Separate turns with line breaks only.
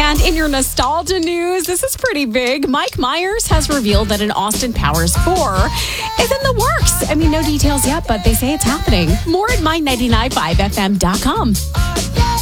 And in your nostalgia news, this is pretty big. Mike Myers has revealed that an Austin Powers 4 is in the works. I mean, no details yet, but they say it's happening. More at my995fm.com.